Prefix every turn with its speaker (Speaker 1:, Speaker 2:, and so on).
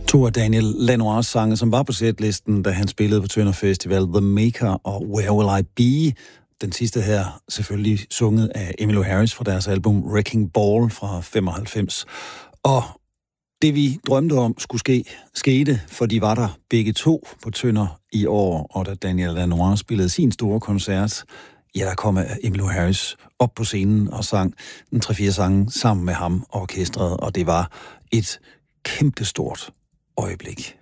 Speaker 1: To af Daniel Lanois sange, som var på setlisten, da han spillede på Tønder Festival, The Maker og Where Will I Be. Den sidste her selvfølgelig sunget af Emmylou Harris fra deres album Wrecking Ball fra 95. Og det vi drømte om skulle ske, skete, for de var der begge to på Tønder i år, og da Daniel Lanois spillede sin store koncert, ja, der kom Emmylou Harris op på scenen og sang en 3-4 sange sammen med ham og orkestret, og det var et kæmpestort øjeblik.